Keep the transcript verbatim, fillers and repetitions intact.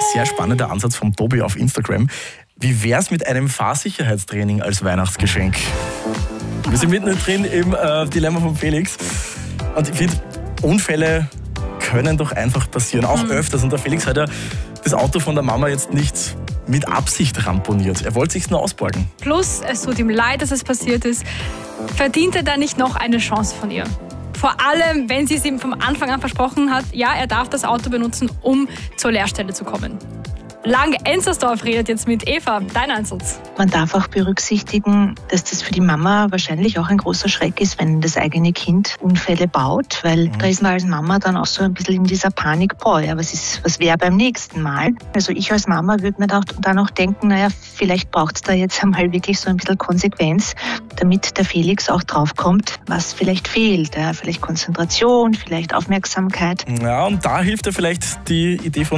sehr spannender Ansatz vom Tobi auf Instagram. Wie wär's mit einem Fahrsicherheitstraining als Weihnachtsgeschenk? Wir sind mittendrin im äh, Dilemma von Felix. Und ich finde, Unfälle können doch einfach passieren, auch mhm. öfters. Und der Felix hat ja das Auto von der Mama jetzt nicht mit Absicht ramponiert. Er wollte sich's nur ausborgen. Plus, es tut ihm leid, dass es passiert ist. Verdient er da nicht noch eine Chance von ihr? Vor allem, wenn sie es ihm vom Anfang an versprochen hat, ja, er darf das Auto benutzen, um zur Lehrstelle zu kommen. Lang-Enzersdorf redet jetzt mit Eva. Dein Einsatz. Man darf auch berücksichtigen, dass das für die Mama wahrscheinlich auch ein großer Schreck ist, wenn das eigene Kind Unfälle baut, weil mhm. da ist man als Mama dann auch so ein bisschen in dieser Panik, boah, ja, was ist, was wäre beim nächsten Mal? Also ich als Mama würde mir dann auch denken, naja, vielleicht braucht es da jetzt einmal wirklich so ein bisschen Konsequenz, damit der Felix auch draufkommt, was vielleicht fehlt. Ja, vielleicht Konzentration, vielleicht Aufmerksamkeit. Ja, und da hilft ja vielleicht die Idee von